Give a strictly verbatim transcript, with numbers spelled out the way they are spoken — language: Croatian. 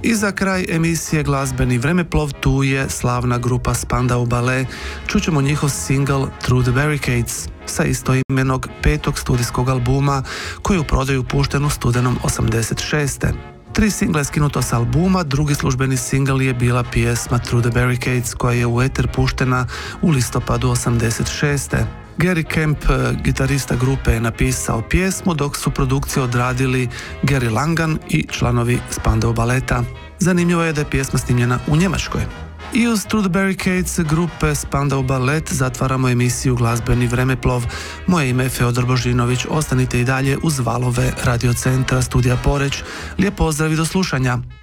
I za kraj emisije Glazbeni vremeplov tu je slavna grupa Spandau Ballet. Čućemo njihov single Through the Barricades sa istoimenog petog studijskog albuma koji je u prodaju pušten u studenom osamdeset šeste. Tri single je skinuto s albuma, drugi službeni single je bila pjesma Through the Barricades koja je u eter puštena u listopadu osamdeset šeste. Gary Kemp, gitarista grupe, je napisao pjesmu dok su produkciju odradili Gary Langan i članovi Spandau Balleta. Zanimljivo je da je pjesma snimljena u Njemačkoj. I uz Through the Barricades grupe Spandau Ballet zatvaramo emisiju Glazbeni vremeplov. Moje ime je Feodor Božinović, ostanite i dalje uz valove Radio Centra Studija Poreć. Lijep pozdrav i do slušanja.